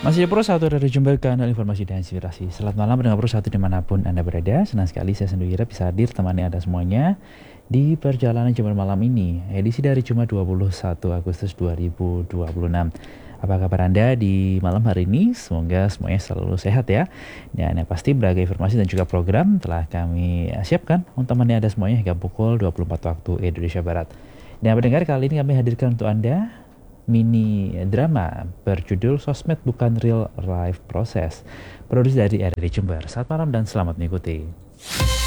Masih Pro satu dari Jember, kanal informasi dan inspirasi. Selamat malam pendengar Pro satu dimanapun Anda berada. Senang sekali saya sendiri bisa hadir temani Anda semuanya di perjalanan Jember malam ini. Edisi dari Jumat 21 Agustus 2026. Apa kabar Anda di malam hari ini? Semoga semuanya selalu sehat ya. Dan yang pasti berbagai informasi dan juga program telah kami siapkan untuk menemani Anda semuanya hingga pukul 24 waktu Indonesia Barat. Dan pendengar, kali ini kami hadirkan untuk Anda mini drama berjudul Sosmed Bukan Real Life Process, produksi dari RRI Jember. Selamat malam dan selamat mengikuti.